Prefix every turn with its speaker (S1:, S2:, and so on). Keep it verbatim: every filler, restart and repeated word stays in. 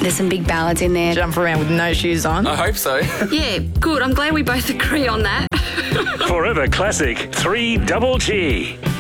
S1: There's some big ballads in there.
S2: Jump around with no shoes on.
S3: I hope so.
S1: Yeah, good. I'm glad we both agree on that.
S4: Forever Classic three double G.